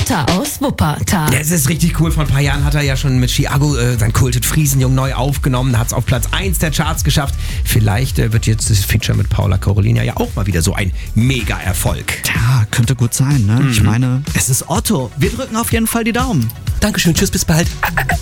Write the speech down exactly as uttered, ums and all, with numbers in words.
Lotta aus Wuppertal. Das ist richtig cool. Vor ein paar Jahren hat er ja schon mit Chiago äh, sein Kultet Friesenjung neu aufgenommen, hat es auf Platz eins der Charts geschafft. Vielleicht äh, wird jetzt das Feature mit Paula Carolina ja auch mal wieder so ein Mega-Erfolg. Ja, könnte gut sein, ne? Mhm. Ich meine, es ist Otto. Wir drücken auf jeden Fall die Daumen. Dankeschön, tschüss, bis bald.